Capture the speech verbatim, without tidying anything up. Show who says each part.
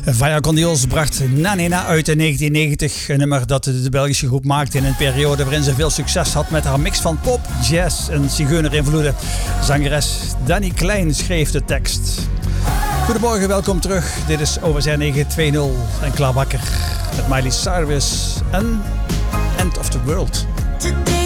Speaker 1: Vaya con Dios bracht Na Nena uit in negentien negentig. Een nummer dat de Belgische groep maakte in een periode waarin ze veel succes had met haar mix van pop, jazz en zigeuner-invloeden. Zangeres Danny Klein schreef de tekst. Goedemorgen, welkom terug. Dit is O V Z negen twee nul en klaar wakker met Miley Cyrus en End of the World.
Speaker 2: Today